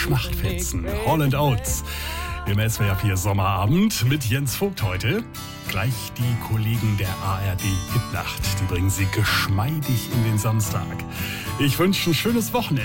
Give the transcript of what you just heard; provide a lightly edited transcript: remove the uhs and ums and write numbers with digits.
Schmachtfetzen, Holland Oates. Im SWR 4 Sommerabend mit Jens Vogt heute. Gleich die Kollegen der ARD Hitnacht. Die bringen sie geschmeidig in den Samstag. Ich wünsche ein schönes Wochenende.